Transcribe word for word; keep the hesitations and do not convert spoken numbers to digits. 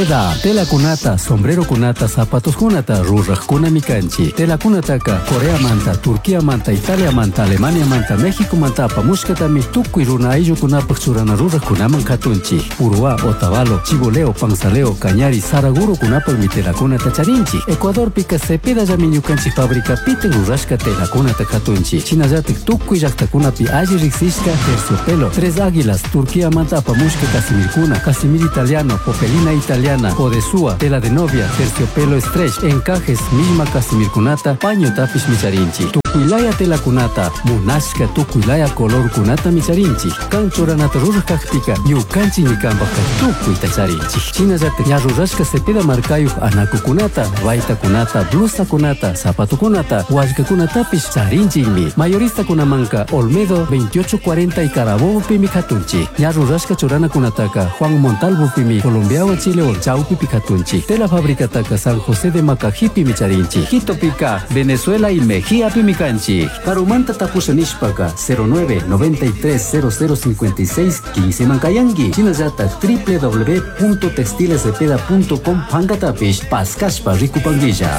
Da, tela kunata, sombrero kunata, zapatos kunata, rurrak kunami kanchi. Tela kunataka, Corea manta, Turquía manta, Italia manta, Alemania manta, México manta, pamushkatami, tukuy runa ayllu kunapak churana rurrak kunaman katunchi. Urua, Otavalo, Chiboleo, Pansaleo, Cañari, Saraguro kunapak mi tela kunata charinchi. Ecuador pika Cepeda llamiñu kanchi fabrica pite rurashka tela kunata katunchi. Chinallatik tukuy llakta kunapi alli riksishka, terciopelo, tres águilas, Turquía manta, pamushka casimir kuna, casimir italiano, popelina italiana, Odesúa, tela de novia, terciopelo stretch, encajes, misma casimir kunata, paño tapish micharinchi. Tukuylaya tela kunata, munashka tukuylaya color kunata micharinchi. Kanchoranata rurajkakpika, ñukanchi ñikambaka tukuy tacharinchi. Chinallatik ña rurashka Cepeda markayuq anaku kunata, vaita kunata, blusa kunata, zapato kunata, wallka kunatapish charinchikmi. Mayorista kunamanka, Olmedo veintiocho cuarenta y Carabobo pimi katunchi. Ña rurashka churana kunataka, Juan Montalvo pimi, Colombiawa Chile Chaupi Picatunchi. Tela fabricataca San José de Macajipi Micharinchi. Quito Pica, Venezuela y Mejía Pimicanchi. Carumanta Tapusanishpaca cero nueve noventa y tres cero cero cincuenta y seis quince Mancayangi. Chinayata w w w punto textilescepeda punto com Pangatapish Pascashpa Ricupanguilla.